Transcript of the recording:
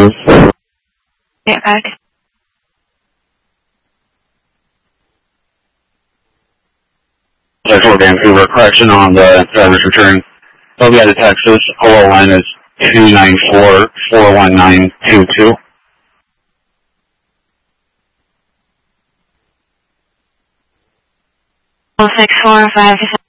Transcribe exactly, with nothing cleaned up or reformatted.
Get back. Central Vancouver, correction on the driver's return. Tobietta, Texas, O L line is two nine four, four one nine two two. six four five